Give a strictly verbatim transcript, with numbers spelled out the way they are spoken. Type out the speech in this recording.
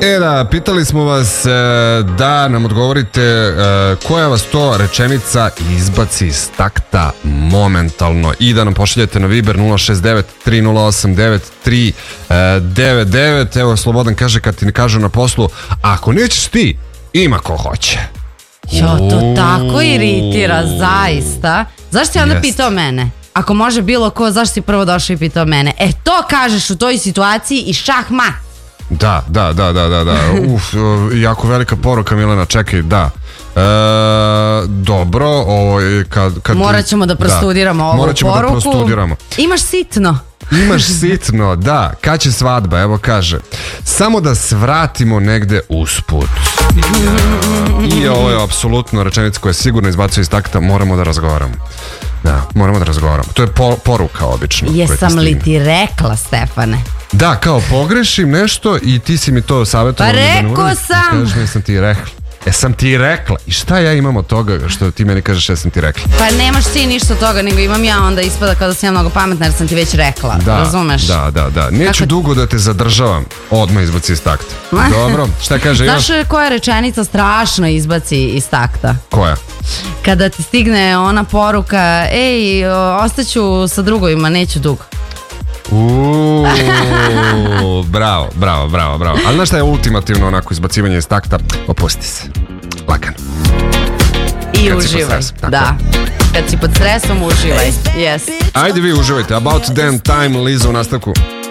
E da, pitali smo vas e, da nam odgovorite e, koja vas to rečenica izbaci iz takta momentalno i da nam pošaljete na Viber nula šest devet tri nula osam devet tri devet devet. Evo, Slobodan kaže, kad ti ne kažu na poslu, ako nećeš ti, ima ko hoće. Jo, to tako iritira, zaista. Zašto si onda Jest. pitao mene? Ako može bilo ko, zašto si prvo došao i pitao mene? E, to kažeš u toj situaciji i šah mat. Da, da, da, da, da, da. Uf, jako velika poruka, Milena, čekaj, da. E, dobro, ovo je kad, kad... Morat ćemo da prostudiramo da, ovu morat ćemo poruku. Da prostudiramo. Imaš sitno. Imaš sitno, da. Kad će svadba? Evo kaže, samo da svratimo negde usput. I ovo je apsolutno rečenica koja je sigurno izbacuje iz takta, moramo da razgovaramo. Da, moramo da razgovaramo. To je po, poruka obično. Jesam li ti rekla, Stefane? Da, kao pogrešim nešto i ti si mi to savjetovao. Pa rekao sam. Kažeš, jesam ti rekla. Jesam ti rekla. I šta ja imam od toga što ti meni kažeš jesam ti rekla? Pa nemaš ti ništa od toga, nego imam ja, onda ispada kao da sam ja mnogo pametna jer sam ti već rekla. Da, razumeš? Da, da, da. Neću Kako... dugo da te zadržavam. Odmah izbaci iz takta. Dobro, šta kaže još? Znaš koja rečenica strašno izbaci iz takta? Koja? Kada ti stigne ona poruka, ej, ostaću sa drugovima, neću dugo. Uuu, bravo, bravo, bravo, bravo. Ali znaš šta je ultimativno onako izbacivanje iz takta? Opusti se. Lagano. I Kad si pod uživaj. stresom, Da. Kad si pod stresom, uživaj. Yes. Ajde vi uživajte. About damn time, Liza u nastavku.